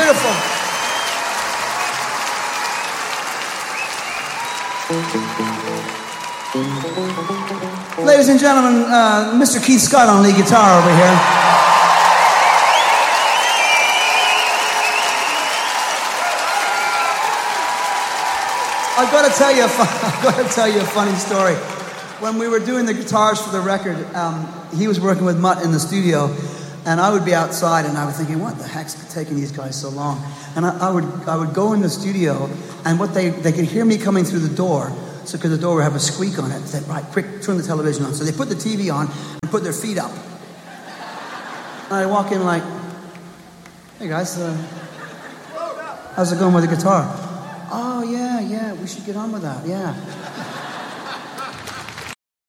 beautiful. Ladies and gentlemen, Mr. Keith Scott on lead guitar over here. I've got to tell you a funny story. When we were doing the guitars for the record, he was working with Mutt in the studio, and I would be outside, and I was thinking, what the heck's taking these guys so long? And I would go in the studio, and they could hear me coming through the door, so because the door would have a squeak on it. They said, right, quick, turn the television on. So they put the TV on and put their feet up. And I walk in like, hey guys, how's it going with the guitar? Oh, yeah, we should get on with that, yeah.